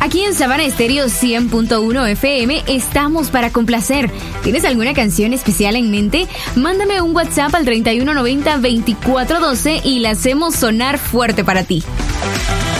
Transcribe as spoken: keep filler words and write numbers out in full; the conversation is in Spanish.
Aquí en Sabana Estéreo cien punto uno F M estamos para complacer. ¿Tienes alguna canción especial en mente? Mándame un WhatsApp al treinta y uno noventa veinticuatro doce y la hacemos sonar fuerte para ti.